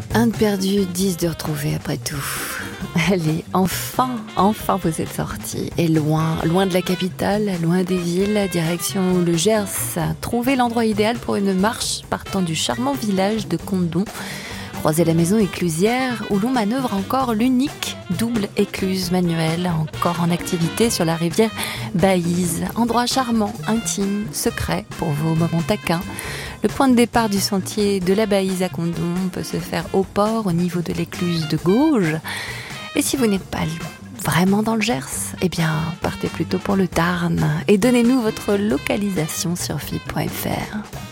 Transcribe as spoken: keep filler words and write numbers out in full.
Un de perdu, dix de retrouvé après tout. Allez, enfin, enfin vous êtes sortis. Et loin, loin de la capitale, loin des villes, direction le Gers. Trouvez l'endroit idéal pour une marche partant du charmant village de Condom. Croisez la maison éclusière où l'on manœuvre encore l'unique double écluse manuelle, encore en activité sur la rivière Baïse. Endroit charmant, intime, secret pour vos moments taquins. Le point de départ du sentier de la Baïse à Condom peut se faire au port au niveau de l'écluse de Gauge. Et si vous n'êtes pas vraiment dans le Gers, eh bien partez plutôt pour le Tarn et donnez-nous votre localisation sur F I P point F R.